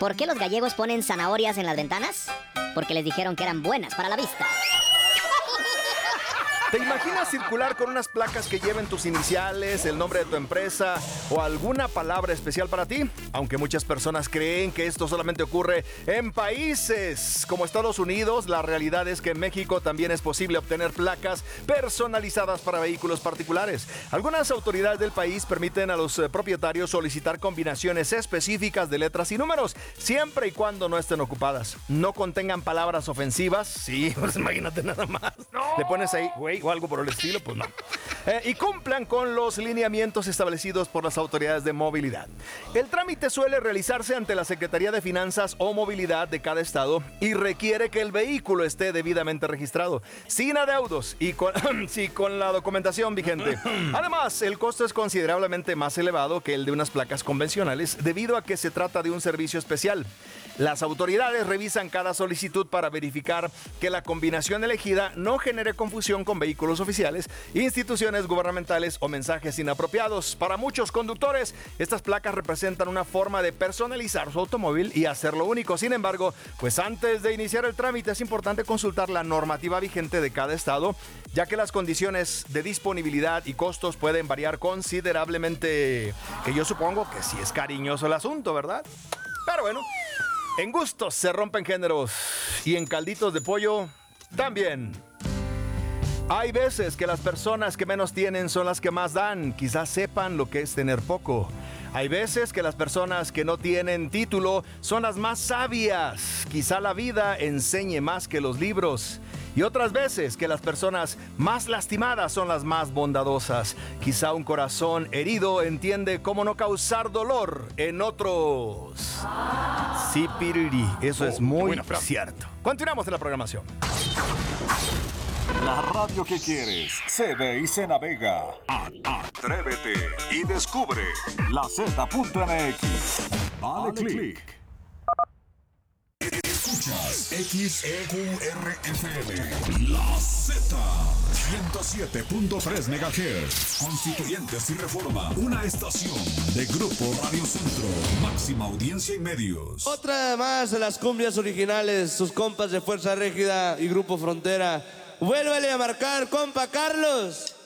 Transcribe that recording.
¿Por qué los gallegos ponen zanahorias en las ventanas? Porque les dijeron que eran buenas para la vista. ¿Te imaginas circular con unas placas que lleven tus iniciales, el nombre de tu empresa o alguna palabra especial para ti? Aunque muchas personas creen que esto solamente ocurre en países como Estados Unidos, la realidad es que en México también es posible obtener placas personalizadas para vehículos particulares. Algunas autoridades del país permiten a los propietarios solicitar combinaciones específicas de letras y números, siempre y cuando no estén ocupadas. No contengan palabras ofensivas. Sí, pues imagínate nada más. ¡No! Le pones ahí, güey, o algo por el estilo, pues no. Y cumplan con los lineamientos establecidos por las autoridades de movilidad. El trámite suele realizarse ante la Secretaría de Finanzas o Movilidad de cada estado y requiere que el vehículo esté debidamente registrado, sin adeudos y con la documentación vigente. Además, el costo es considerablemente más elevado que el de unas placas convencionales debido a que se trata de un servicio especial. Las autoridades revisan cada solicitud para verificar que la combinación elegida no genere confusión con vehículos oficiales, instituciones gubernamentales o mensajes inapropiados. Para muchos conductores, estas placas representan una forma de personalizar su automóvil y hacerlo único. Sin embargo, pues antes de iniciar el trámite es importante consultar la normativa vigente de cada estado, ya que las condiciones de disponibilidad y costos pueden variar considerablemente. Que yo supongo que sí es cariñoso el asunto, ¿verdad? Pero bueno, en gustos se rompen géneros y en calditos de pollo también. Hay veces que las personas que menos tienen son las que más dan, quizás sepan lo que es tener poco. Hay veces que las personas que no tienen título son las más sabias, quizá la vida enseñe más que los libros. Y otras veces que las personas más lastimadas son las más bondadosas. Quizá un corazón herido entiende cómo no causar dolor en otros. Sí, piriri, eso es muy cierto. Continuamos en la programación. La radio que quieres se ve y se navega. Atrévete y descubre la Z.mx. Dale click. Escuchas XEQRFM, La Z, 107.3 MHz, Constituyentes y Reforma, una estación de Grupo Radio Centro, máxima audiencia y medios. Otra más de las cumbias originales, sus compas de Fuerza Régida y Grupo Frontera. Vuélvele a marcar, compa Carlos.